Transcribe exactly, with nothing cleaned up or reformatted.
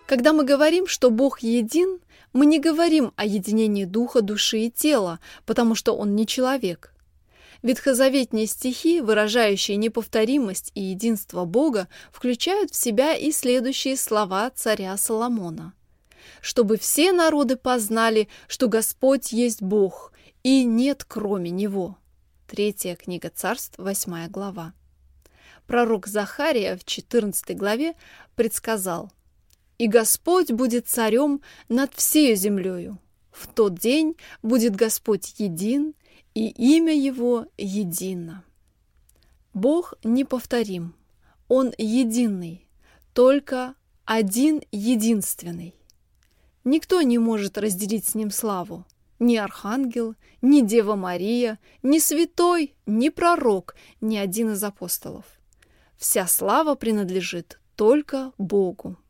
Когда мы говорим, что Бог един, мы не говорим о единении духа, души и тела, потому что Он не человек. Ветхозаветные стихи, выражающие неповторимость и единство Бога, включают в себя и следующие слова царя Соломона: «Чтобы все народы познали, что Господь есть Бог, и нет кроме Него». Третья книга Царств, восьмая глава. Пророк Захария в четырнадцатой главе предсказал: «И Господь будет царем над всею землею. В тот день будет Господь един, и имя Его едино». Бог неповторим, Он единый, только один единственный. Никто не может разделить с Ним славу. Ни архангел, ни Дева Мария, ни святой, ни пророк, ни один из апостолов. Вся слава принадлежит только Богу.